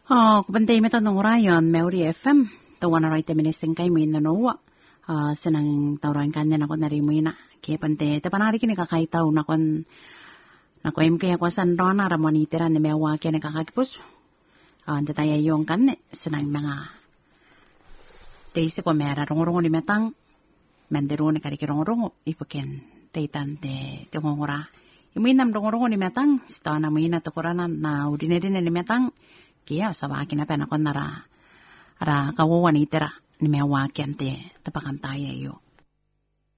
Kubantay meta nung rayon, Maori FM, tawana ray teminising kay mo inanuwa. Sinang tauran kanya na ko narimo na. Kaya pante, tapanari kini kakaitaw na kon kaya ko san rona ramonitira ni mewa kaya nakakakipus. Tataya yung kanne, sinang mga daisy ko mera rungo-rungo ni metang, mandiro ni karikirungo-rungo, ipukin, daytante, tungungura. Iminam rungo-rungo ni metang, sitaw na mo inatukuranan na udinedin ni metang, kaya sa wakin na penakon na ra kawawan itira ni mewa kaya tapakan tayo yo.